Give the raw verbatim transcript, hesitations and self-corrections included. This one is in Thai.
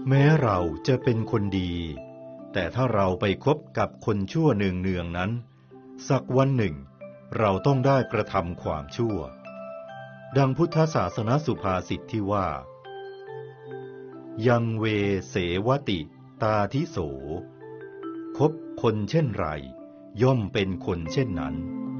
แม้เราจะเป็นคนดีแต่ถ้าเราไปคบกับคนชั่วเนืองๆนั้นสักวันหนึ่งเราต้องได้กระทำความชั่วดังพุทธศาสนสุภาษิตที่ว่ายังเวเสวติตาทิโสคบคนเช่นไรย่อมเป็นคนเช่นนั้น